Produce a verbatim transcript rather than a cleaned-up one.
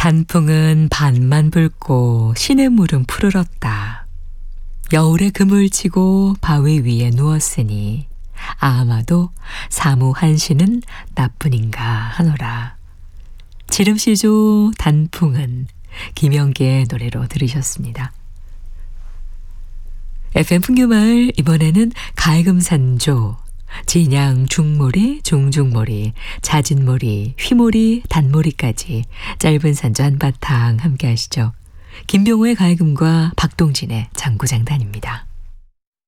단풍은 반만 붉고 시냇물은 푸르렀다. 여울에 금을 치고 바위 위에 누웠으니 아마도 사무 한시는 나뿐인가 하노라. 지름시조 단풍은 김영기의 노래로 들으셨습니다. 에프엠 풍류마을, 이번에는 가액음산조, 진양 중모리, 중중모리, 자진모리, 휘모리, 단모리까지 짧은 산조 한바탕 함께 하시죠. 김병호의 가액음과 박동진의 장구장단입니다.